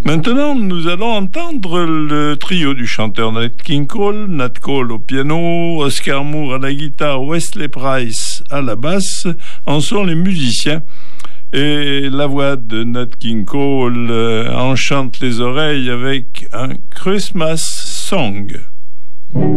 Maintenant, nous allons entendre le trio du chanteur Nat King Cole, Nat Cole au piano, Oscar Moore à la guitare, Wesley Price à la basse, en sont les musiciens. Et la voix de Nat King Cole enchante les oreilles avec un Christmas Song.